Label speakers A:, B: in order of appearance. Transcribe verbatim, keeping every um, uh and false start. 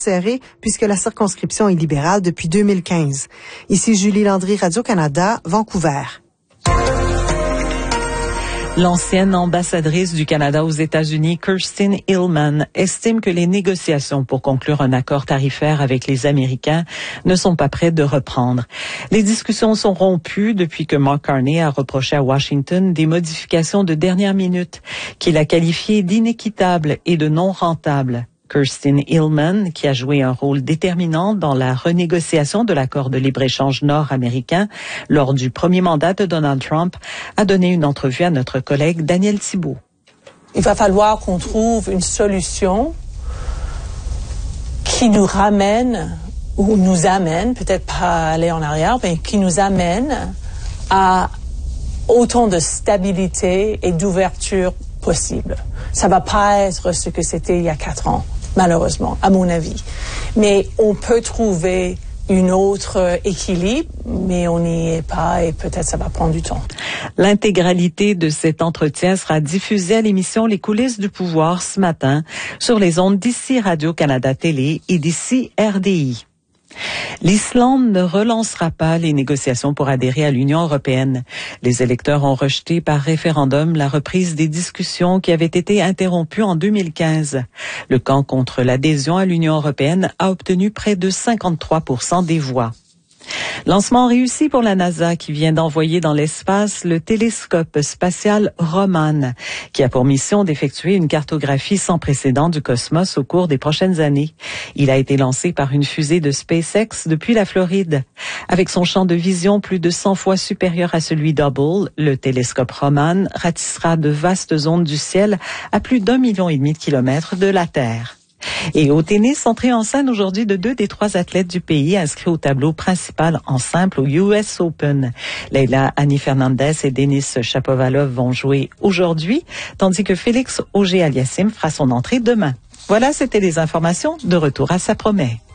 A: serré puisque la circonscription est libérale depuis deux mille quinze. Ici Julie Landry, Radio-Canada, Vancouver.
B: L'ancienne ambassadrice du Canada aux États-Unis, Kirsten Hillman, estime que les négociations pour conclure un accord tarifaire avec les Américains ne sont pas prêtes de reprendre. Les discussions sont rompues depuis que Mark Carney a reproché à Washington des modifications de dernière minute qu'il a qualifiées d'inéquitables et de non rentables. Kirsten Hillman, qui a joué un rôle déterminant dans la renégociation de l'accord de libre-échange nord-américain lors du premier mandat de Donald Trump, a donné une entrevue à notre collègue Daniel Thibault.
C: Il va falloir qu'on trouve une solution qui nous ramène, ou nous amène, peut-être pas aller en arrière, mais qui nous amène à autant de stabilité et d'ouverture possible. Ça va pas être ce que c'était il y a quatre ans. Malheureusement, à mon avis. Mais on peut trouver une autre équilibre, mais on n'y est pas et peut-être ça va prendre du temps.
B: L'intégralité de cet entretien sera diffusée à l'émission Les coulisses du pouvoir ce matin sur les ondes d'ici Radio-Canada Télé et d'ici R D I. L'Islande ne relancera pas les négociations pour adhérer à l'Union européenne. Les électeurs ont rejeté par référendum la reprise des discussions qui avaient été interrompues en deux mille quinze. Le camp contre l'adhésion à l'Union européenne a obtenu près de cinquante-trois pour cent des voix. Lancement réussi pour la NASA qui vient d'envoyer dans l'espace le télescope spatial Roman, qui a pour mission d'effectuer une cartographie sans précédent du cosmos au cours des prochaines années. Il a été lancé par une fusée de SpaceX depuis la Floride. Avec son champ de vision plus de cent fois supérieur à celui d'Hubble, le télescope Roman ratissera de vastes zones du ciel à plus d'un million et demi de kilomètres de la Terre. Et au tennis, entrée en scène aujourd'hui de deux des trois athlètes du pays inscrits au tableau principal en simple au U S Open. Leila Annie Fernandez et Denis Shapovalov vont jouer aujourd'hui, tandis que Félix Auger-Aliassime fera son entrée demain. Voilà, c'était les informations. De retour à Ça promet.